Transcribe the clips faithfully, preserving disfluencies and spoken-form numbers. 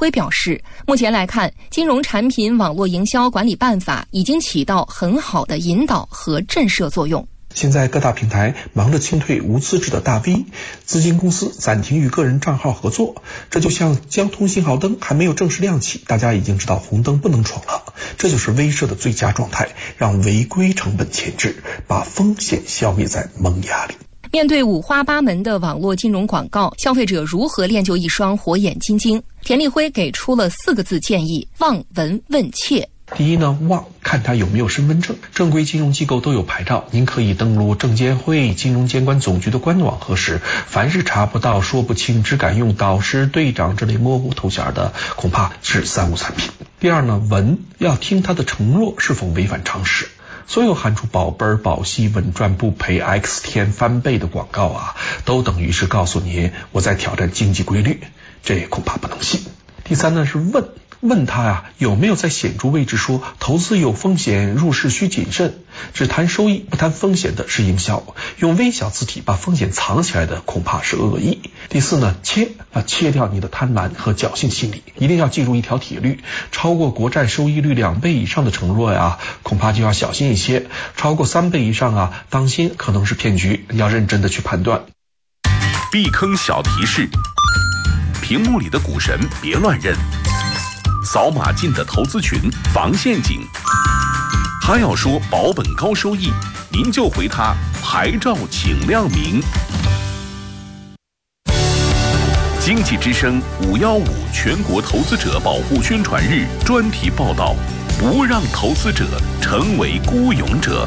辉表示，目前来看，金融产品网络营销管理办法已经起到很好的引导和震慑作用。 现在各大平台忙着清退无资质的大 V， 资金公司暂停与个人账号合作，这就像交通信号灯还没有正式亮起，大家已经知道红灯不能闯了，这就是威慑的最佳状态，让违规成本前置，把风险消灭在萌芽里。 面对五花八门的网络金融广告，消费者如何练就一双火眼金睛？田立辉给出了四个字建议：望闻问切。 第一呢，望看他有没有身份证，正规金融机构都有牌照，您可以登录证监会、金融监管总局的官网核实。凡是查不到、说不清、只敢用导师、队长之类模糊头衔的，恐怕是三无产品。第二呢，闻要听他的承诺是否违反常识。所有喊出保本保息、稳赚不赔、X 天翻倍的广告啊，都等于是告诉你我在挑战经济规律，这恐怕不能信。第三呢是问。问他啊有没有在显著位置说投资有风险，入市需谨慎，只谈收益不谈风险的是营销，用微小字体把风险藏起来的恐怕是恶意。第四呢，切啊切掉你的贪婪和侥幸心理，一定要记住一条铁律，超过国债收益率两倍以上的承诺呀，恐怕就要小心一些，超过三倍以上啊，当心可能是骗局，要认真的去判断。 避坑小提示：屏幕里的股神别乱认，扫码进的投资群防陷阱。他要说保本高收益，您就回他牌照请亮明。经济之声五一五全国投资者保护宣传日专题报道：不让投资者成为孤勇者。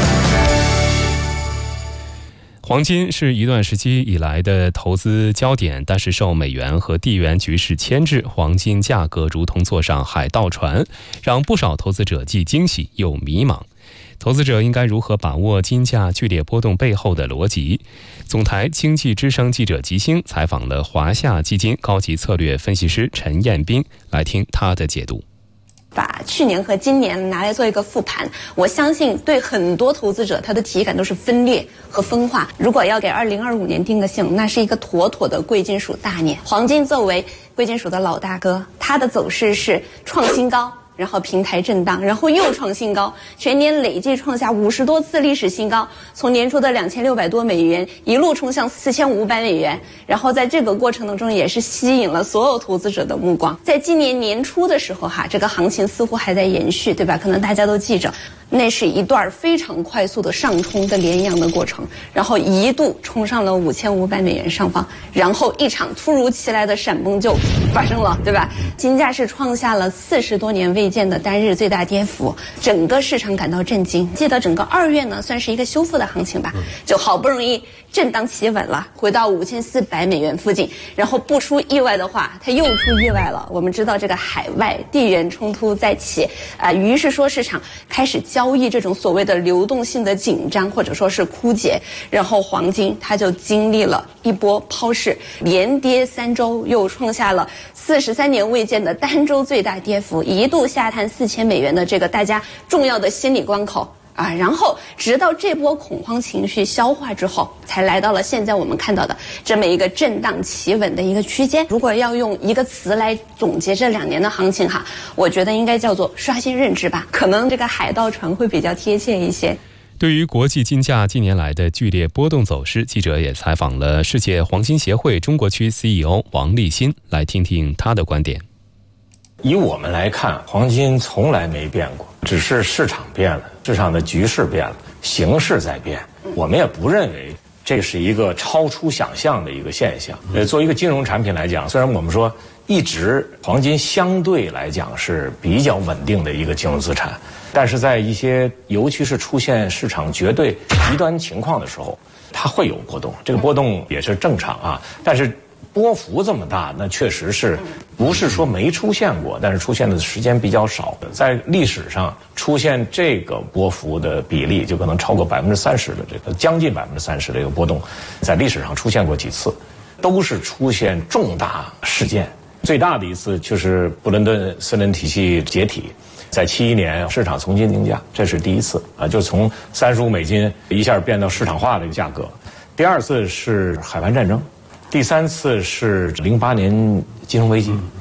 黄金是一段时期以来的投资焦点，但是受美元和地缘局势牵制，黄金价格如同坐上海盗船，让不少投资者既惊喜又迷茫。投资者应该如何把握金价剧烈波动背后的逻辑？总台经济之声记者吉星采访了华夏基金高级策略分析师陈彦斌，来听他的解读。 把去年和今年拿来做一个复盘，我相信对很多投资者他的体感都是分裂和分化。如果要给二零二五年定个性，那是一个妥妥的贵金属大年。黄金作为贵金属的老大哥，它的走势是创新高，然后平台震荡，然后又创新高，全年累计创下五十多次历史新高，从年初的两千六百多美元一路冲向四千五百美元，然后在这个过程当中也是吸引了所有投资者的目光。在今年年初的时候哈，这个行情似乎还在延续，对吧？可能大家都记着，那是一段非常快速的上冲的连阳的过程，然后一度冲上了五千五百美元上方，然后一场突如其来的闪崩就发生了，对吧？金价是创下了四十多年未见的单日最大跌幅，整个市场感到震惊。记得整个二月呢，算是一个修复的行情吧，就好不容易震荡企稳了，回到五千四百美元附近，然后不出意外的话，它又出意外了。我们知道这个海外地缘冲突再起啊、呃，于是说市场开始交易这种所谓的流动性的紧张或者说是枯竭，然后黄金它就经历了一波抛市，连跌三周，又创下了四十三年未见的单周最大跌幅，一度下探四千美元的这个大家重要的心理关口。啊，然后直到这波恐慌情绪消化之后，才来到了现在我们看到的这么一个震荡企稳的一个区间。如果要用一个词来总结这两年的行情哈，我觉得应该叫做刷新认知吧，可能这个海盗船会比较贴切一些。 对于国际金价近年来的剧烈波动走势，记者也采访了世界黄金协会中国区 C E O 王立新，来听听他的观点。 以我们来看，黄金从来没变过，只是市场变了，市场的局势变了，形势在变。我们也不认为这是一个超出想象的一个现象。呃，作为一个金融产品来讲，虽然我们说一直黄金相对来讲是比较稳定的一个金融资产，但是在一些尤其是出现市场绝对极端情况的时候，它会有波动，这个波动也是正常啊。但是波幅这么大，那确实是不是说没出现过，但是出现的时间比较少。在历史上出现这个波幅的比例，就可能超过百分之三十的这个将近百分之三十的这个波动，在历史上出现过几次，都是出现重大事件。最大的一次就是布伦顿森林体系解体，在七一年市场重新定价，这是第一次啊，就从三十五美金一下变到市场化的一个价格。第二次是海湾战争。第三次是零八年金融危机，